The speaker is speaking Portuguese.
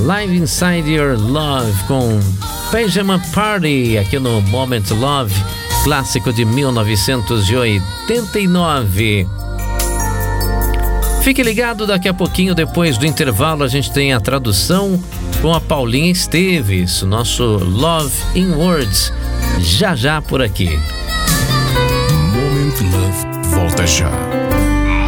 Live Inside Your Love com Pajama Party aqui no Moment Love, clássico de 1989. Fique ligado, daqui a pouquinho, depois do intervalo, a gente tem a tradução com a Paulinha Esteves, nosso Love in Words, já por aqui. Moment Love volta já.